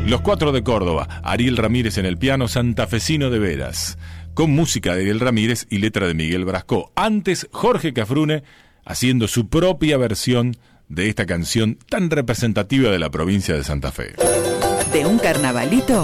Los Cuatro de Córdoba, Ariel Ramírez en el piano, santafesino de veras, con música de Ariel Ramírez y letra de Miguel Brascó. Antes, Jorge Cafrune haciendo su propia versión de esta canción tan representativa de la provincia de Santa Fe. De un carnavalito